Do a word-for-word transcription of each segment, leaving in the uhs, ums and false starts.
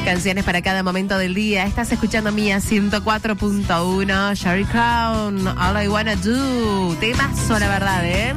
Canciones para cada momento del día. Estás escuchando Mía ciento cuatro punto uno. Sherry Crown, All I Wanna Do. Temazo, la verdad, ¿eh?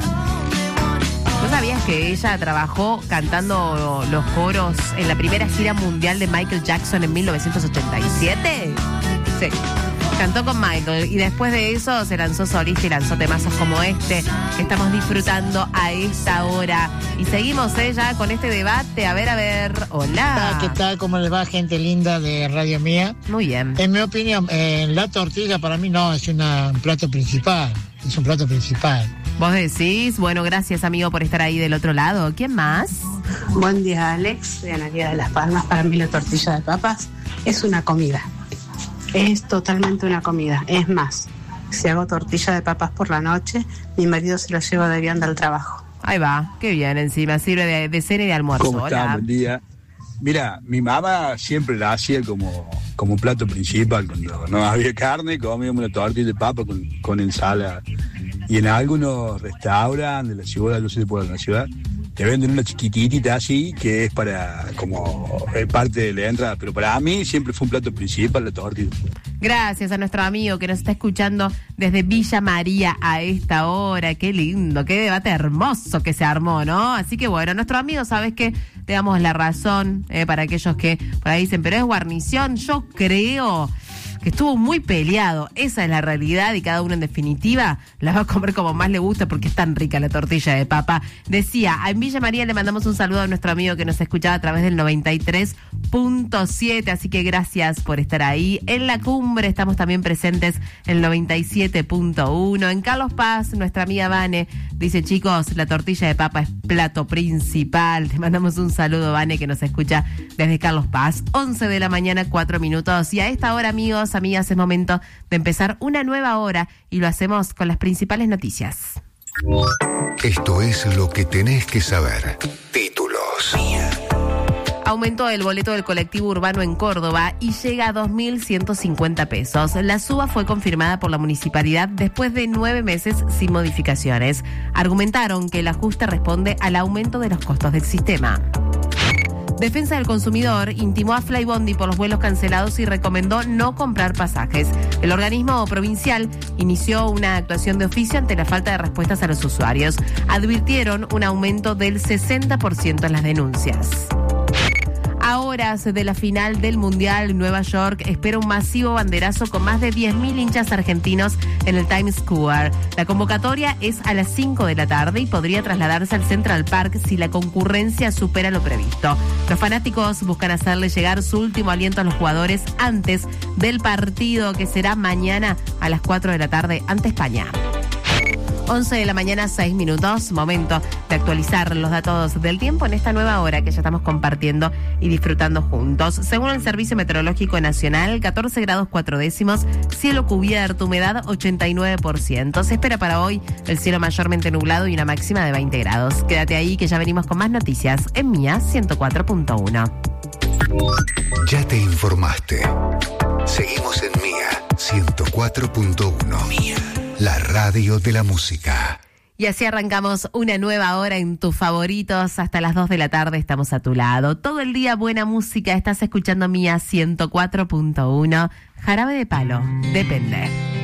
¿Vos sabías que ella trabajó cantando los coros en la primera gira mundial de Michael Jackson en mil novecientos ochenta y siete? Sí. Cantó con Michael y después de eso se lanzó solista y lanzó temazos como este que estamos disfrutando a esta hora. Y seguimos eh, ya con este debate. A ver, a ver, hola. ¿Qué tal? ¿Cómo les va, gente linda de Radio Mía? Muy bien. En mi opinión, eh, la tortilla para mí no es una, un plato principal, es un plato principal. ¿Vos decís? Bueno, gracias, amigo, por estar ahí del otro lado. ¿Quién más? Buen día, Alex, de Analía de Las Palmas. Para mí la tortilla de papas es una comida. Es totalmente una comida. Es más, si hago tortilla de papas por la noche, mi marido se lo lleva de vianda al trabajo. Ahí va, qué bien encima, sirve de, de cena y de almuerzo. ¿Cómo Hola. está? Buen día. Mira, mi mamá siempre la hacía como, como un plato principal. Cuando no había carne, comíamos una tortilla de papa con, con ensalada. Y en algunos restaurantes de la ciudad, no sé si puedo en la ciudad, te venden una chiquitita así, que es para, como, es parte de la entrada. Pero para mí siempre fue un plato principal la tortilla. Gracias a nuestro amigo que nos está escuchando desde Villa María a esta hora. Qué lindo, qué debate hermoso que se armó, ¿no? Así que bueno, nuestro amigo, ¿sabes qué? Le damos la razón eh, para aquellos que por ahí dicen, pero es guarnición. Yo creo que estuvo muy peleado. Esa es la realidad y cada uno en definitiva la va a comer como más le gusta porque es tan rica la tortilla de papa. Decía, en Villa María le mandamos un saludo a nuestro amigo que nos escuchaba a través del noventa y tres punto siete, así que gracias por estar ahí. En la cumbre estamos también presentes en el noventa y siete punto uno. En Carlos Paz, nuestra amiga Vane dice, chicos, la tortilla de papa es plato principal. Te mandamos un saludo, Vane, que nos escucha desde Carlos Paz. once de la mañana, cuatro minutos. Y a esta hora, amigos, amigas, es momento de empezar una nueva hora y lo hacemos con las principales noticias. Esto es lo que tenés que saber. Títulos. Aumentó el boleto del colectivo urbano en Córdoba y llega a dos mil ciento cincuenta pesos. La suba fue confirmada por la municipalidad después de nueve meses sin modificaciones. Argumentaron que el ajuste responde al aumento de los costos del sistema. Defensa del Consumidor intimó a Flybondi por los vuelos cancelados y recomendó no comprar pasajes. El organismo provincial inició una actuación de oficio ante la falta de respuestas a los usuarios. Advirtieron un aumento del sesenta por ciento en las denuncias. A horas de la final del Mundial, Nueva York espera un masivo banderazo con más de diez mil hinchas argentinos en el Times Square. La convocatoria es a las cinco de la tarde y podría trasladarse al Central Park si la concurrencia supera lo previsto. Los fanáticos buscan hacerle llegar su último aliento a los jugadores antes del partido que será mañana a las cuatro de la tarde ante España. once de la mañana, seis minutos, momento de actualizar los datos del tiempo en esta nueva hora que ya estamos compartiendo y disfrutando juntos. Según el Servicio Meteorológico Nacional, catorce grados cuatro décimos, cielo cubierto, humedad ochenta y nueve por ciento. Se espera para hoy el cielo mayormente nublado y una máxima de veinte grados. Quédate ahí que ya venimos con más noticias en Mía ciento cuatro punto uno. Ya te informaste. Seguimos en Mía ciento cuatro punto uno. Mía. La radio de la música. Y así arrancamos una nueva hora en tus favoritos. Hasta las dos de la tarde estamos a tu lado. Todo el día buena música. Estás escuchando Mía ciento cuatro punto uno. Jarabe de Palo. Depende.